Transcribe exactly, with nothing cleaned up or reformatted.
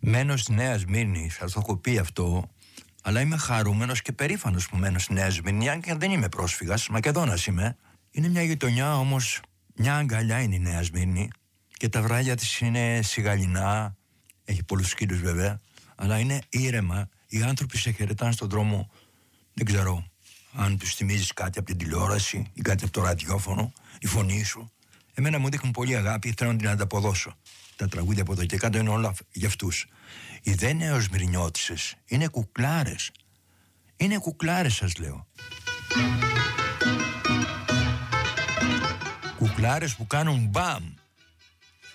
Μένω στη Νέα Σμύρνη, σας το έχω πει αυτό, αλλά είμαι χαρούμενος και περήφανος που μένω στη Νέα Σμύρνη, αν και δεν είμαι πρόσφυγας, Μακεδόνας είμαι. Είναι μια γειτονιά όμως, μια αγκαλιά είναι η Νέα Σμύρνη και τα βράδια της είναι σιγαλινά, έχει πολλούς σκύλους βέβαια, αλλά είναι ήρεμα. Οι άνθρωποι σε χαιρετάνε στον δρόμο, δεν ξέρω αν τους θυμίζεις κάτι από την τηλεόραση ή κάτι από το ραδιόφωνο, η φωνή σου. Εμένα μου δείχνουν πολύ αγάπη, θέλω να την ανταποδώσω. Τα τραγούδια από εδώ και κάτω είναι όλα για αυτούς. Οι δε νεοσμυρνιώτισσες είναι κουκλάρες. Είναι κουκλάρες, σας λέω. Κουκλάρες που κάνουν μπαμ.